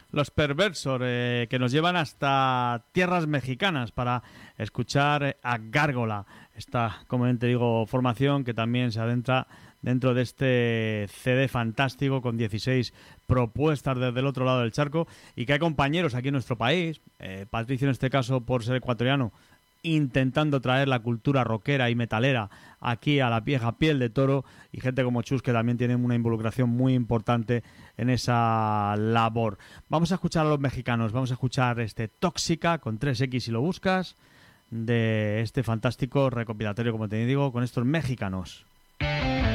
Los Perversos, que nos llevan hasta tierras mexicanas para escuchar a Gárgola, esta, como te digo, formación que también se adentra dentro de este CD fantástico con 16 propuestas desde el otro lado del charco, y que hay compañeros aquí en nuestro país, Patricio en este caso por ser ecuatoriano, intentando traer la cultura rockera y metalera aquí a la vieja piel de toro, y gente como Chus que también tiene una involucración muy importante en esa labor. Vamos a escuchar a los mexicanos, vamos a escuchar Tóxica con 3X si lo buscas, de este fantástico recopilatorio, como te digo, con estos mexicanos.